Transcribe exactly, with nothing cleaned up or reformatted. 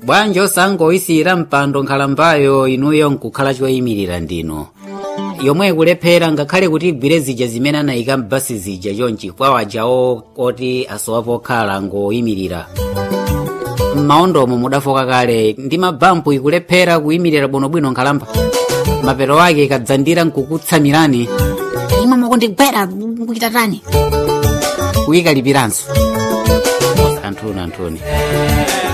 bwanji osangoyisira mpando nkhalambayo inuyo nkukhala choyimirira ndino yomwe kulephera ngakhale kuti igwire zija zimene anayika mbasi zija chonchi kwawajawo oti asowapo okhala ngoyimirira m'maondomo mudafoka kale ndi mabampu ikulephera kuyimirira bwinobwino nkhalamba mapero ake ikadzandira nkukutsamirani imwe mukundigwera mukuchitatani kuyikalipiranso anthuni anthuni